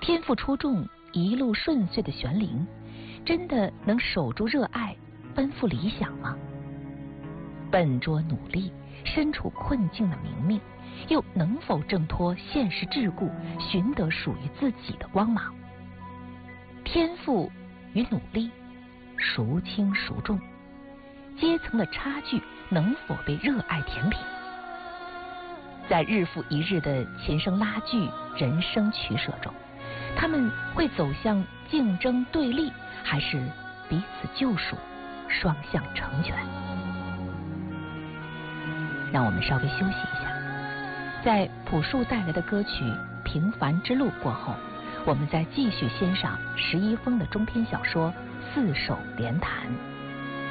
天赋出众、一路顺遂的玄灵，真的能守住热爱，奔赴理想吗？笨拙努力，身处困境的明明，又能否挣脱现实桎梏，寻得属于自己的光芒？天赋与努力，孰轻孰重？阶层的差距能否被热爱填平？在日复一日的琴声拉锯、人生取舍中，他们会走向竞争对立，还是彼此救赎、双向成全？让我们稍微休息一下，在朴树带来的歌曲《平凡之路》过后，我们再继续欣赏石一峰的中篇小说《四手联弹》。